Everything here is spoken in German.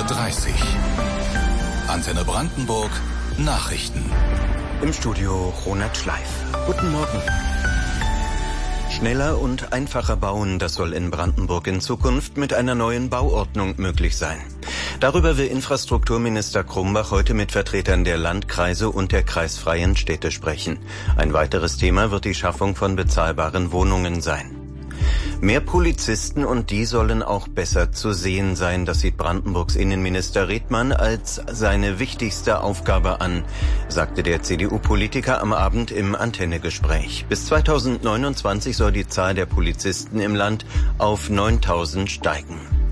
Uhr. Antenne Brandenburg Nachrichten. Im Studio Ronald Schleif. Guten Morgen. Schneller und einfacher bauen, das soll in Brandenburg in Zukunft mit einer neuen Bauordnung möglich sein. Darüber will Infrastrukturminister Krumbach heute mit Vertretern der Landkreise und der kreisfreien Städte sprechen. Ein weiteres Thema wird die Schaffung von bezahlbaren Wohnungen sein. Mehr Polizisten und die sollen auch besser zu sehen sein. Das sieht Brandenburgs Innenminister Redmann als seine wichtigste Aufgabe an, sagte der CDU-Politiker am Abend im Antenne-Gespräch. Bis 2029 soll die Zahl der Polizisten im Land auf 9.000 steigen.